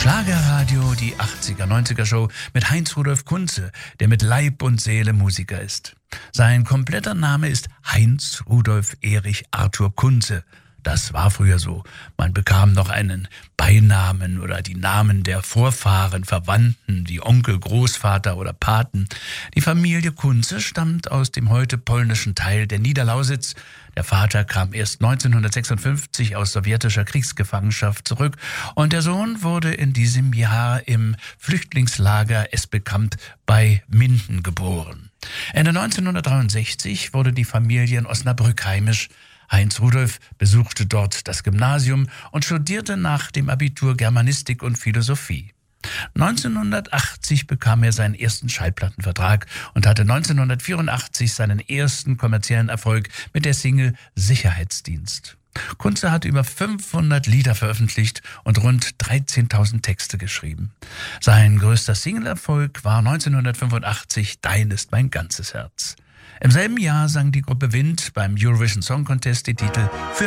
Schlagerradio, die 80er-90er-Show mit Heinz-Rudolf Kunze, der mit Leib und Seele Musiker ist. Sein kompletter Name ist Heinz-Rudolf Erich Arthur Kunze. Das war früher so. Man bekam noch einen Beinamen oder die Namen der Vorfahren, Verwandten, wie Onkel, Großvater oder Paten. Die Familie Kunze stammt aus dem heute polnischen Teil der Niederlausitz. Der Vater kam erst 1956 aus sowjetischer Kriegsgefangenschaft zurück und der Sohn wurde in diesem Jahr im Flüchtlingslager Esbekamp bei Minden geboren. Ende 1963 wurde die Familie in Osnabrück heimisch. Heinz Rudolf besuchte dort das Gymnasium und studierte nach dem Abitur Germanistik und Philosophie. 1980 bekam er seinen ersten Schallplattenvertrag und hatte 1984 seinen ersten kommerziellen Erfolg mit der Single Sicherheitsdienst. Kunze hat über 500 Lieder veröffentlicht und rund 13.000 Texte geschrieben. Sein größter Singleerfolg war 1985 Dein ist mein ganzes Herz. Im selben Jahr sang die Gruppe Wind beim Eurovision Song Contest die Titel Für